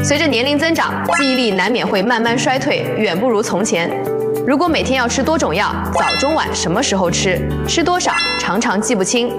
随着年龄增长，记忆力难免会慢慢衰退，远不如从前。如果每天要吃多种药，早中晚什么时候吃，吃多少，常常记不清，